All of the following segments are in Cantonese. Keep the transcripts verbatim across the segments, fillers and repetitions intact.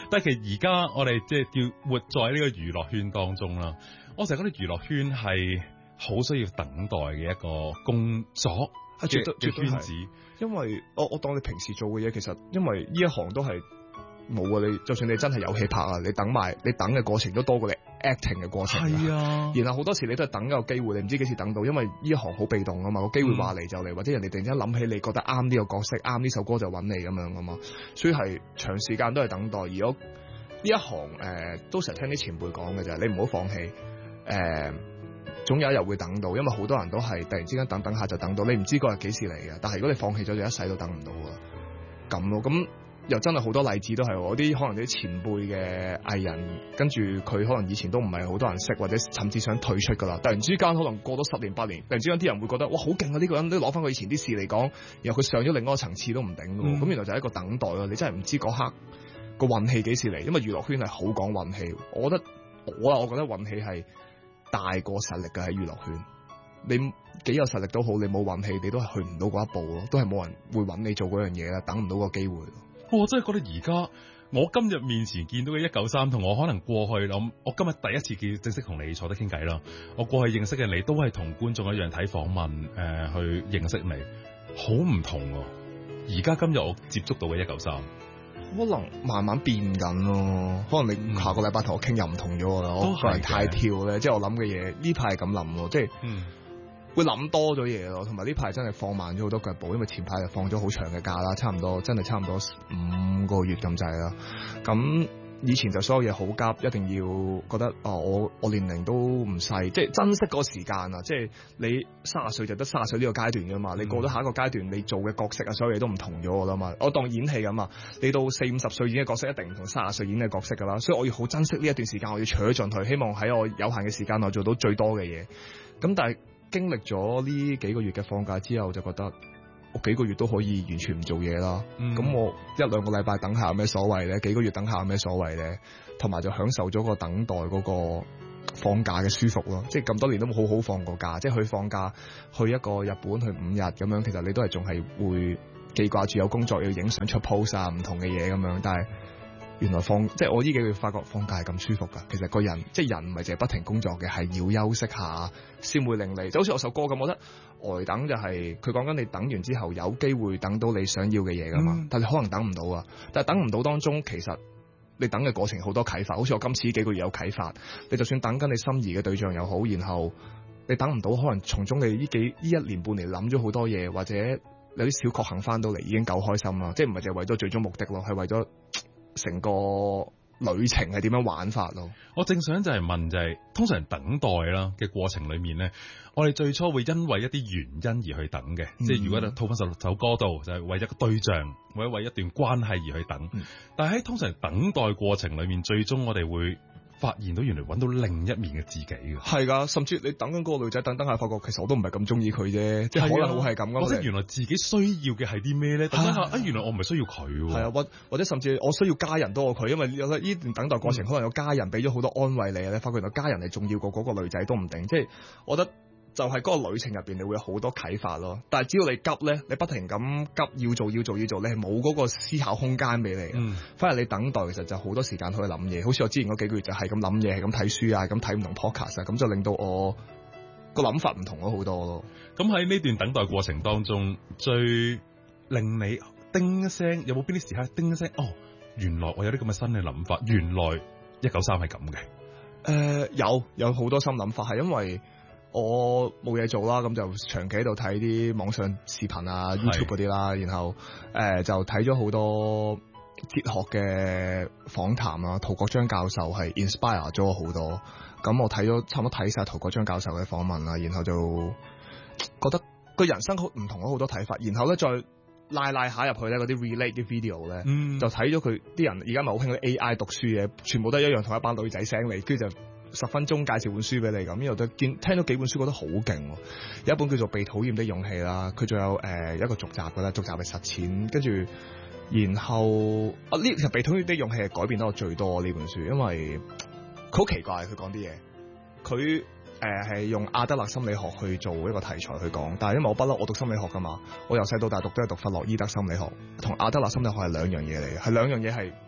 但係其實而家我哋即係要活在呢個娛樂圈當中啦。我成日覺得娛樂圈係好需要等待嘅一個工作嘅嘅圈子， 因為我我當你平時做嘅嘢，其實因為呢一行都係冇啊。你就算你真係有戲拍啊，你等埋你等嘅過程都多過你 acting 嘅過程。 係啊， 然後好多時你都係等個機會，你唔知幾時等到，因為呢一行好被動啊嘛。個機會話嚟就嚟，或者人哋突然間諗起你覺得啱呢個角色，啱呢首歌就揾你咁樣噶嘛。所以係長時間都係等待。而我呢一行誒、呃、都成日聽啲前輩講嘅就係你唔好放棄誒。呃總有一日會等到，因為好多人都係突然之間等等下就等到，你唔知嗰日幾時嚟嘅。但係如果你放棄咗，就一世都等唔到啊！咁咯，咁又真係好多例子都係我啲可能啲前輩嘅藝人，跟住佢可能以前都唔係好多人識，或者甚至想退出噶啦。突然之間可能過咗十年八年，突然之間啲人會覺得哇好勁啊！呢、這個人都攞翻佢以前啲事嚟講，然後佢上咗另外一個層次都唔頂嘅。咁、嗯、原來就係一個等待咯。你真係唔知嗰刻個運氣幾時嚟，因為娛樂圈係好講運氣。我覺得我啊，我覺得運氣係大過實力嘅。喺娛樂圈，你幾有實力都好，你冇運氣，你都係去唔到嗰一步咯，都係冇人會揾你做嗰樣嘢啦，等唔到個機會。 我真係覺得而家我今日面前見到嘅一九三，同我可能過去諗，我今日第一次見正式同你坐得傾偈啦。我過去認識嘅你，都係同觀眾一樣睇訪問，誒、呃、去認識你，好唔同啊！而家今日我接觸到嘅一九三。 可能慢慢變緊咯，可能你下個禮拜同我傾又唔同咗啦，我個人太跳咧，即係我諗嘅嘢呢排係咁諗咯，即係、嗯、會諗多咗嘢咯，同埋呢排真係放慢咗好多腳步，因為前排就放咗好長嘅假啦，差唔多真係差唔多五個月咁滯啦，咁。以前就所有嘢好急，一定要覺得哦，我我年齡都唔細，即係珍惜嗰個時間啊！即係你卅歲就得卅歲呢個階段噶嘛，你過咗下一個階段，你做嘅角色啊，所有嘢都唔同咗噶啦嘛。我當演戲咁啊，你到四五十歲演嘅角色一定唔同卅歲演嘅角色噶啦，所以我要好珍惜呢一段時間，我要取咗進去，希望喺我有限嘅時間內做到最多嘅嘢。咁但係經歷咗呢幾個月嘅放假之後，就覺得。我幾個月都可以完全唔做嘢啦，咁、嗯、我一兩個禮拜等下有咩所謂咧？幾個月等下有咩所謂咧？同埋就享受咗個等待嗰個放假嘅舒服咯，即係咁多年都冇好好放過假，即係去放假去一個日本去五日咁樣，其實你都係仲係會記掛住有工作要影相出 post 啊，唔同嘅嘢咁樣，但係。原來放即係我呢幾個月發覺放假係咁舒服噶，其實個人即係人唔係淨係不停工作嘅，係要休息下先會令你，就好似我首歌咁，我覺得呆等就係佢講緊你等完之後有機會等到你想要嘅嘢噶嘛，嗯、但係你可能等唔到啊，但係等唔到當中其實你等嘅過程好多啟發，好似我今次呢幾個月有啟發，你就算等緊你心儀嘅對象又好，然後你等唔到，可能從中你呢幾呢一年半年諗咗好多嘢，或者有啲小確幸翻到嚟已經夠開心啦，即係唔係淨係為咗最終目的咯，係為咗。成個旅程係點樣玩法咯？ 我正想就係問就係、是，通常等待啦嘅過程裏面咧，我哋最初會因為一啲原因而去等嘅，嗯、即係如果套翻首首歌度就係、是、為一個對象或者為一段關係而去等，嗯、但係喺通常等待過程裏面，最終我哋會。發現到原來揾到另一面嘅自己嘅， 係噶，甚至你等緊嗰個女仔等等下，發覺其實我都唔係咁中意佢啫，即係可能會係咁噶。 或者原來自己需要嘅係啲咩咧？等等下啊，原來我唔係需要佢。 係啊，或或者甚至我需要家人多過佢，因為有呢段等待過程，嗯、可能有家人俾咗好多安慰你咧，發覺原來家人係重要過嗰個女仔都唔定。即係我覺得。就係嗰個旅程入邊，你會有好多啟發咯。但係只要你急咧，你不停咁急要做要做要做，你係冇嗰個思考空間俾你。嗯，反而你等待，其實就好多時間可以諗嘢。好似我之前嗰幾個月就係咁諗嘢，係咁睇書啊，咁睇唔同 podcast 啊，咁就令到我個諗法唔同咗好多咯。咁喺呢段等待過程當中，最令你叮一聲，有冇邊啲時刻叮一聲？哦，原來我有啲咁嘅新嘅諗法。原來一九三係咁嘅。誒、 呃，有有好多新諗法，係因為。我冇嘢做啦，咁就長期喺度睇啲網上視頻啊 YouTube 嗰啲啦，然後誒、呃、就睇咗好多哲學嘅訪談啊，陶國璋教授係 inspire 咗我好多，咁我睇咗差唔多睇晒陶國璋教授嘅訪問啦，然後就覺得個人生好唔同咗好多睇法，然後咧再拉拉下入去咧嗰啲 relate 啲 video 咧，嗯、就睇咗佢啲人而家咪好興啲 A I 讀書嘅，全部都係一樣同一班女仔醒嚟，跟住就。十分鐘介紹本書俾你咁，然後都見聽到幾本書覺得好勁，有一本叫做《被討厭的勇氣》啦，佢仲有誒、呃、一個續集噶啦，續集係實踐，跟住然後啊呢其實《被討厭的勇氣》係改變得我最多呢本書，因為佢好奇怪佢講啲嘢，佢誒係用阿德勒心理學去做一個題材去講，但係因為我不嬲我讀心理學噶嘛，我由細到大讀都係讀弗洛伊德心理學，同阿德勒心理學係兩樣嘢嚟嘅，係兩樣嘢係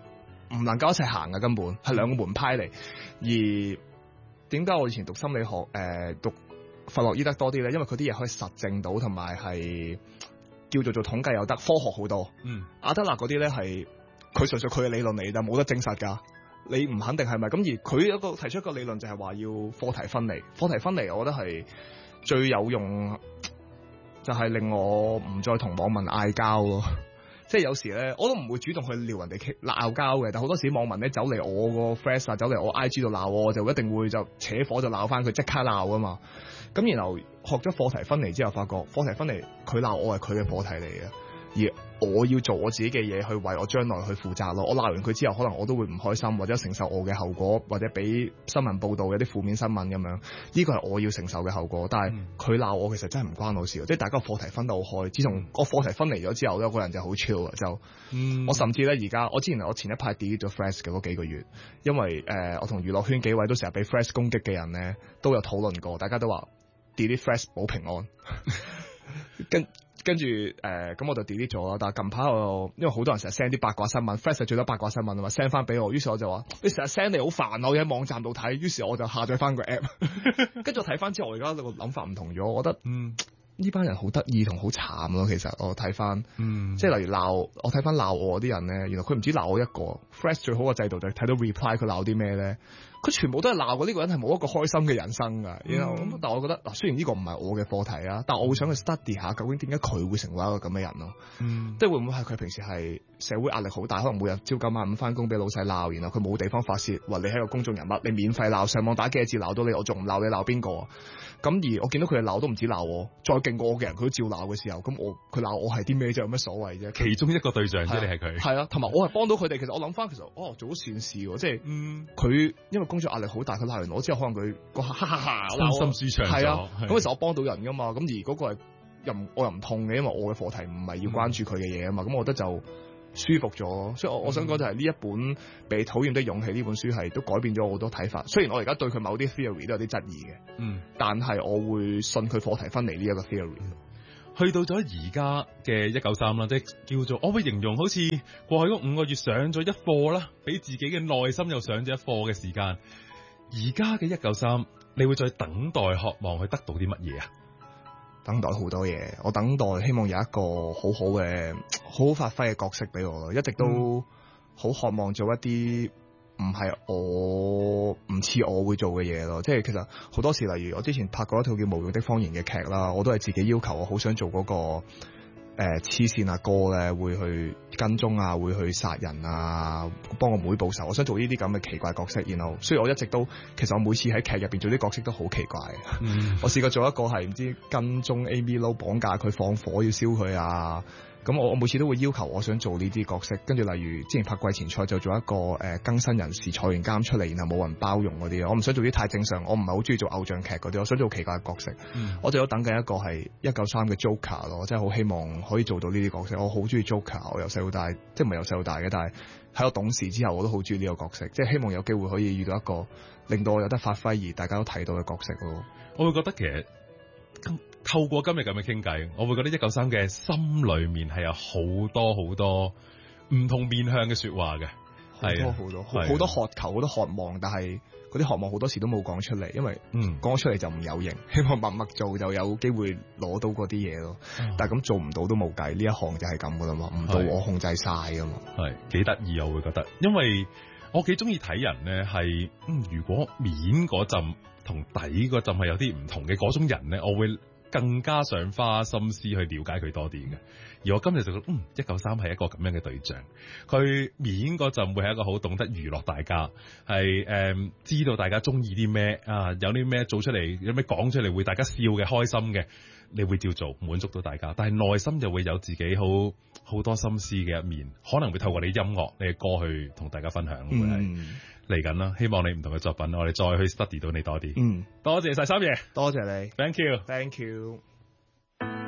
唔能夠一齊行嘅，根本係兩個門派嚟。而點解我以前讀心理學誒、呃、讀弗洛伊德多啲咧？因為佢啲嘢可以實證到，同埋係叫做做統計又得，科學好多。嗯，阿德勒嗰啲咧係佢純粹佢嘅理論嚟，但冇得證實㗎。你唔肯定係咪？咁而佢一個提出一個理論就係話要課題分離。課題分離，我覺得係最有用，就係令我唔再同網民嗌交咯。即係有時咧，我都唔會主動去撩人哋傾鬧交嘅，但好多時網民咧走嚟我個 Face 啊，走嚟我 I G 度鬧我，我就一定會就扯火就鬧翻佢，即刻鬧啊嘛。咁然後學咗課題分離之後，發覺課題分離佢鬧我係佢嘅課題嚟嘅，而我要做我自己嘅嘢去為我將來去負責咯。我鬧完佢之後，可能我都會唔開心，或者承受我嘅後果，或者俾新聞報道有啲負面新聞咁樣，呢個係我要承受嘅後果。但係佢鬧我其實真係唔關我事，即係大家課題分得好開。自從個課題分離咗之後咧，個人就好 chill 啊，就、嗯、我甚至咧而家我之前我前一排 delete 咗 Threads 嘅嗰幾個月，因為誒、呃、我同娛樂圈幾位都成日俾 Threads 攻擊嘅人咧，都有討論過，大家都話 delete Threads 保平安。跟跟住誒，咁、呃、我就 delete 咗啦。但係近排我因為好多人成日 send 啲八卦新聞 ，Threads 最多八卦新聞啊嘛 ，send 翻俾我。於是我就話：你成日 send 你好煩啊！我喺網站度睇。於是我就下載翻個 app， 跟住我睇翻之後，我而家個諗法唔同咗。我覺得嗯呢班人好得意同好慘咯。其實我睇翻，嗯，即係例如鬧我睇翻鬧我啲人咧，原來佢唔止鬧我一個。Threads 最好嘅制度就係睇到 reply 佢鬧啲咩咧。佢全部都係鬧過呢個人係冇一個開心嘅人生㗎，然後咁，但係我覺得嗱，雖然呢個唔係我嘅課題啊，但係我會想去 study 下究竟點解佢會成為一個咁嘅人咯，嗯，即係會唔會係佢平時係社會壓力好大，可能每日朝九晚五翻工俾老細鬧，然後佢冇地方發泄，話你係個公眾人物，你免費鬧，上網打幾個字鬧到你，我仲唔鬧你鬧邊個啊？咁而我見到佢嘅鬧都唔止鬧我，再勁過我嘅人佢都照鬧嘅時候，咁我佢鬧我係啲咩啫？有乜所謂啫？ 其中一個對象啫，你係佢係啊，同埋我係幫到佢哋。其實我諗翻，其實哦做咗善事喎，即係佢、嗯、因為工作壓力好大，佢鬧完我之後，可能佢個哈哈哈身心舒暢咗，係啊， 咁其實我幫到人噶嘛，咁而嗰個係又我又唔痛嘅，因為我嘅課題唔係要關注佢嘅嘢啊嘛，咁、嗯、我覺得就舒服咗。所以我我想講就係呢一本《被討厭的勇氣》呢本書係都改變咗好多睇法。雖然我而家對佢某啲 theory 都有啲質疑嘅，嗯，但係我會信佢課題分離呢一個 theory。 去到咗而家嘅一九三啦，即係叫做我會形容好似過去嗰五個月上咗一課啦，俾自己嘅內心又上咗一課嘅時間。而家嘅一九三，你會再等待渴望去得到啲乜嘢啊？ 等待好多嘢，我等待希望有一個好好嘅好好發揮嘅角色俾我咯，一直都好渴望做一啲唔係我唔似我會做嘅嘢咯，即係其實好多時，例如我之前拍過一套叫《無用的謊言》嘅劇啦，我都係自己要求，我好想做嗰個誒黐線阿哥咧，會去跟蹤啊，會去殺人啊，幫我妹報仇，我想做呢啲咁嘅奇怪角色。然後所以我一直都其實我每次喺劇入邊做啲角色都好奇怪。嗯、我試過做一個係唔知跟蹤 Amy Lo 綁架佢放火要燒佢啊。咁我我每次都會要求我想做呢啲角色，跟住例如之前拍季前賽就做一個誒、呃、更新人士坐完監出嚟，然後冇人包容嗰啲，我唔想做啲太正常，我唔係好中意做偶像劇嗰啲，我想做奇怪嘅角色。嗯、我就有等緊一個係一九三嘅 Joker 咯，即係好希望可以做到呢啲角色。我好中意 Joker，我由細到大，即係唔係由細到大嘅，但係喺我懂事之後我都好中意呢個角色，即係希望有機會可以遇到一個令到我有得發揮而大家都睇到嘅角色咯。 我會覺得其實透過今日咁嘅傾偈，我會覺得一九三嘅心裏面係有好多好多唔同面向嘅說話嘅， 好多好多好多渴求，好多渴望，但係嗰啲渴望好多時都冇講出嚟，因為講咗出嚟就唔有型。希望默默做就有機會攞到嗰啲嘢咯，嗯、但係咁做唔到都冇計，呢一行就係咁噶啦嘛，唔到我控制晒噶嘛。係幾得意，我會覺得，因為我幾中意睇人咧，係嗯如果面嗰陣同底嗰陣係有啲唔同嘅嗰種人咧，我會更加想花心思去了解佢多啲嘅，而我今日就覺得，嗯，一九三係一個咁樣嘅對象。佢面嗰陣會係一個好懂得娛樂大家，係誒、嗯、知道大家中意啲咩啊，有啲咩做出嚟，有咩講出嚟會大家笑嘅、開心嘅，你會照做，滿足到大家。但係內心就會有自己好好多心思嘅一面，可能會透過你音樂、你嘅歌去同大家分享。會係嚟緊啦，希望你唔同嘅作品，我哋再去 study 到你多啲。嗯，多謝晒三爺， 多謝你 ，thank you，thank you。